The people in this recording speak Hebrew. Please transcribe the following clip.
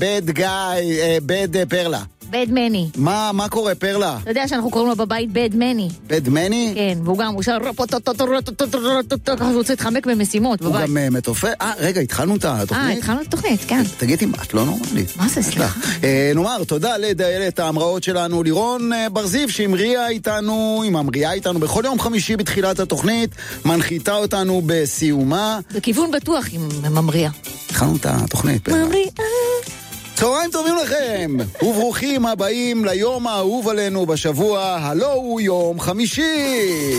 בד גיא, בד פרלה. בד מני. מה קורה, פרלה? אתה יודע שאנחנו קוראים לו בבית בד מני. בד מני? כן, והוא גם, הוא רוצה להתחמק במשימות בבית. הוא גם מתופף. רגע, התחלנו את התוכנית? התחלנו את התוכנית, כן. תגידי, את לא נורמלית. מה זה, סליחה? נאמר, תודה לדיילת ההמראות שלנו, לירון בר-זיו, שהמריאה איתנו בכל יום חמישי בתחילת התוכנית, מנחיתה אותנו בסיומה. בכיוון בטוח עם ממריאה. התחלנו את התוכנית. ממריאה. צהריים טובים לכם, וברוכים הבאים ליום האהוב עלינו בשבוע, הלא הוא יום חמישי.